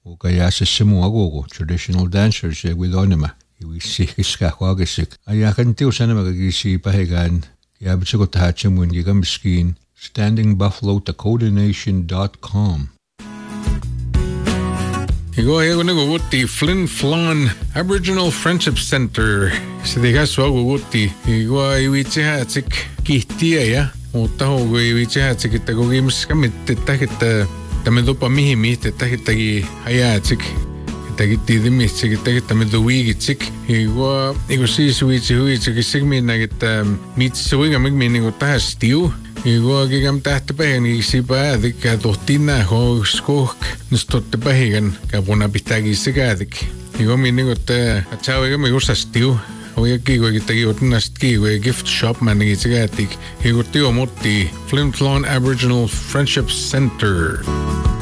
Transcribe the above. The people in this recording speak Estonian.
Ukayasisimu agogo traditional dancers with onima. Iwisi kiskahwagisik. Ayakan tiusanama kagisi pahigan. Yabitsiko tahachimun yigamiskin. StandingBuffaloDakotaNation.com. Igo naguguti Flin Flon Aboriginal Friendship Center. Sidigaswa guguti. Igo iwitsihatsik kihtia ya. Mutta hogo iwitsihatsik itagogimus kamittitahita tamedopa mihimit itahitagi hayatsik. Itagitidimitsik itagitamedowiigitsik. Igo siisuwitsihuitsik sigminagita mitsisuwigamigminigo tahastiu. Igo gigam tahtapahigan igisipadik kadohtina hoskohk nustottapahigan kabunapistagisigadik. Igo minigota atsawiga migusastiu. Oja kiigo igitagiotnast kiigo gift shop manigisigadik. Igo tio motti Flin Flon Aboriginal Friendship Center.